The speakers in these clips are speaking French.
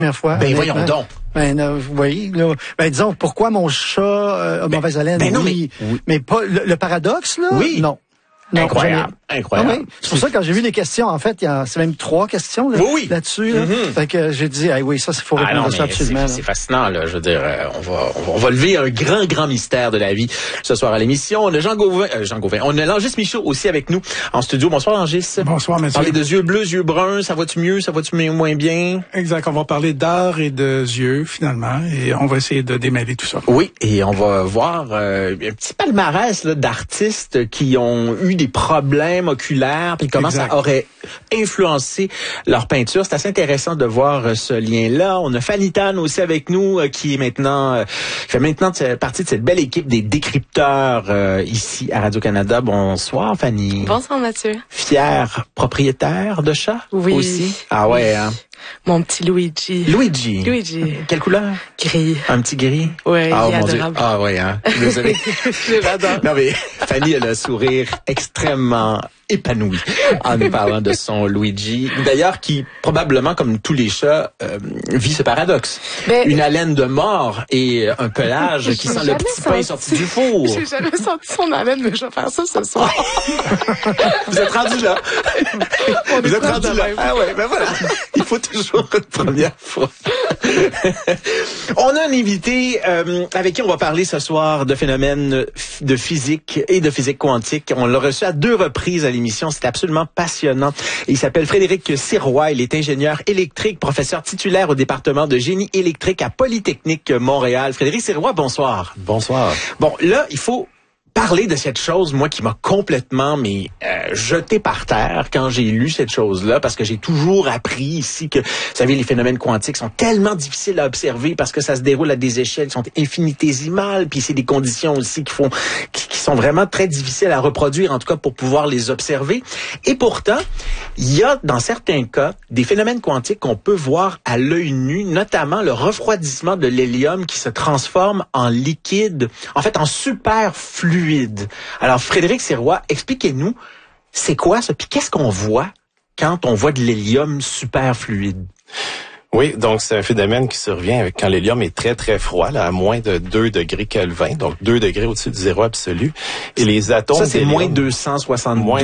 première fois. Ben voyons donc. Oui, là. Disons, pourquoi mon chat a mauvaise haleine? Ben non, oui. Mais pas le paradoxe, là? Oui. Non. Incroyable. Incroyable. Oui. C'est pour ça que quand j'ai vu les questions, en fait, c'est même 3 questions là, là-dessus. Là. Fait que j'ai dit, oui, ça, il faut répondre à ça absolument. C'est fascinant, là. Je veux dire, on va lever un grand mystère de la vie ce soir à l'émission. On a Jean Gauvin. On a Langis Michaud aussi avec nous en studio. Bonsoir, Langis. Bonsoir, monsieur. Parler de yeux bleus, yeux bruns, ça va-tu mieux, ça va-tu moins bien? Exact. On va parler d'art et de yeux, finalement, et on va essayer de démêler tout ça. Oui, et on va voir un petit palmarès là, d'artistes qui ont eu des problèmes oculaires, puis comment ça aurait influencé leur peinture. C'est assez intéressant de voir ce lien-là. On a Fanny Tan aussi avec nous, qui fait maintenant partie de cette belle équipe des décrypteurs ici à Radio-Canada. Bonsoir, Fanny. Bonsoir, Mathieu. Fière propriétaire de chat? Oui. Aussi? Ah ouais, hein? Mon petit Luigi. Luigi. Quelle couleur? Gris. Un petit gris? Oui, il est mon Dieu. adorable. Ah ouais, hein? Désolé. Je l'adore. Non mais Fanny a le sourire extrêmement épanoui en nous parlant de son Luigi. D'ailleurs, qui probablement, comme tous les chats, vit ce paradoxe. Une haleine de mort et un pelage qui sent le petit pain sorti du four. J'ai jamais senti son haleine, mais je vais faire ça ce soir. Vous êtes rendu là. Vous êtes rendu là. Ah ouais, ben voilà. Il faut toujours une première fois. On a un invité avec qui on va parler ce soir de phénomènes de physique et de physique quantique. On l'a reçu à 2 reprises à l'émission. C'est absolument passionnant. Il s'appelle Frédéric Sirois. Il est ingénieur électrique, professeur titulaire au département de génie électrique à Polytechnique Montréal. Frédéric Sirois, bonsoir. Bonsoir. Bon, là, il faut parler de cette chose, moi, qui m'a complètement jeté par terre quand j'ai lu cette chose-là, parce que j'ai toujours appris ici que, vous savez, les phénomènes quantiques sont tellement difficiles à observer parce que ça se déroule à des échelles qui sont infinitésimales, puis c'est des conditions aussi qui sont vraiment très difficiles à reproduire, en tout cas pour pouvoir les observer. Et pourtant, il y a dans certains cas des phénomènes quantiques qu'on peut voir à l'œil nu, notamment le refroidissement de l'hélium qui se transforme en liquide, en fait en superfluide. Alors, Frédéric Sirois, expliquez-nous, c'est quoi ça? Puis qu'est-ce qu'on voit quand on voit de l'hélium superfluide? Oui, donc c'est un phénomène qui survient quand l'hélium est très, très froid, là, à moins de 2 degrés Kelvin, donc 2 degrés au-dessus du zéro absolu. Et les atomes ça, c'est d'hélium... moins 272. Moins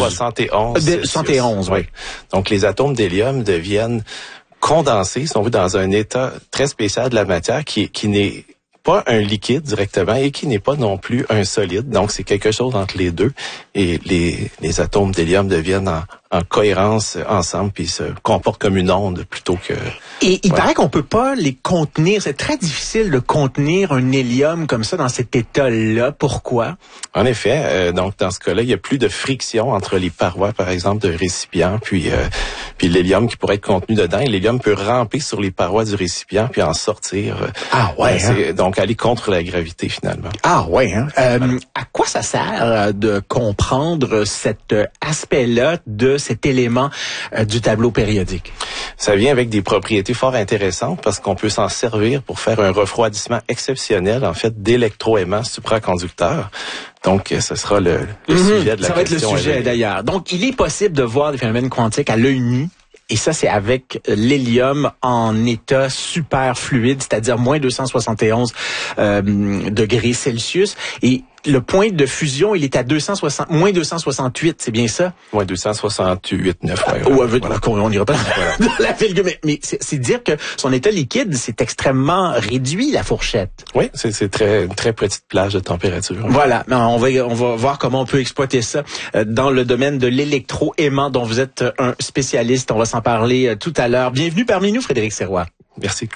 271. 71, oui. Donc, les atomes d'hélium deviennent condensés, sont dans un état très spécial de la matière qui n'est pas un liquide directement et qui n'est pas non plus un solide. Donc, c'est quelque chose entre les deux. Et les atomes d'hélium deviennent en cohérence ensemble puis se comportent comme une onde plutôt que... Et il paraît qu'on peut pas les contenir. C'est très difficile de contenir un hélium comme ça dans cet état-là. Pourquoi? En effet, donc dans ce cas-là, il y a plus de friction entre les parois, par exemple, de récipient, puis l'hélium qui pourrait être contenu dedans. Et l'hélium peut ramper sur les parois du récipient puis en sortir. Ah ouais. Donc aller contre la gravité finalement. Ah ouais. Hein? À quoi ça sert de comprendre cet aspect-là de cet élément du tableau périodique? Ça vient avec des propriétés fort intéressantes parce qu'on peut s'en servir pour faire un refroidissement exceptionnel, en fait, d'électroaimants supraconducteurs. Donc, ce sera le sujet de la question. Ça va être le sujet d'ailleurs. Donc, il est possible de voir des phénomènes quantiques à l'œil nu. Et ça, c'est avec l'hélium en état super fluide, c'est-à-dire moins 271 degrés Celsius. Et le point de fusion, il est à moins 268, c'est bien ça? Moins 268,9. On n'ira pas dans la virgule, mais c'est dire que son état liquide, c'est extrêmement réduit, la fourchette. Oui, c'est une très petite plage de température. Voilà, on va voir comment on peut exploiter ça dans le domaine de l'électroaimant dont vous êtes un spécialiste. On va s'en parler tout à l'heure. Bienvenue parmi nous, Frédéric Sirois. Merci.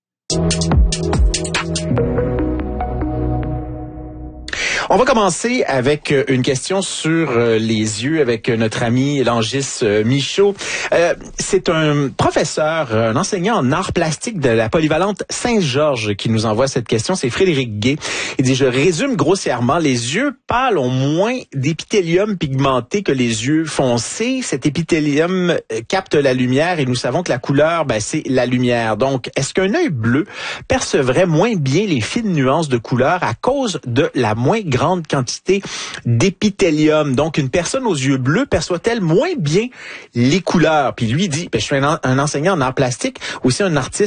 On va commencer avec une question sur les yeux avec notre ami Langis Michaud. C'est un professeur, un enseignant en arts plastiques de la polyvalente Saint-Georges qui nous envoie cette question. C'est Frédéric Gay. Il dit, je résume grossièrement, les yeux pâles ont moins d'épithélium pigmenté que les yeux foncés. Cet épithélium capte la lumière et nous savons que la couleur, c'est la lumière. Donc, est-ce qu'un œil bleu percevrait moins bien les fines nuances de couleur à cause de la moins grande grande quantité d'épithélium. Donc, une personne aux yeux bleus perçoit-elle moins bien les couleurs? Puis lui dit, je suis un enseignant en arts plastiques, aussi un artiste